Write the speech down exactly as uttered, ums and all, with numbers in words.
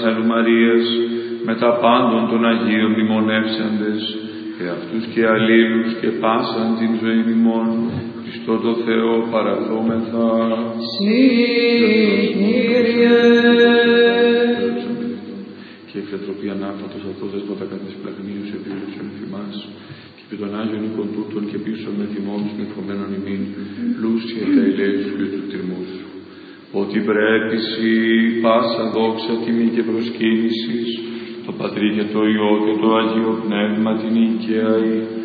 Αγίου Μαρίας, με τα πάντων των Αγίων μνημονεύσαντες, και αυτούς και αλλήλους και πάσαν την ζωή ημών, Χριστό το Θεό παραδόμεθα. Συ, Κύριε. Και η φιλατροπή ανάπατος αυτός δέσποτα καθές πλαγνίους επίλεξον εφημάς, και επί των Άγιων οίκων τούτων και πίσω με θυμών των εφορμένων ημίν, πλούσια τα ηλέους και του τιμού σου. Ότι πρέπει σοι πάσα δόξα, τιμή και προσκύνησης, το Πατρί και το Υιό και το Άγιο Πνεύμα την οικία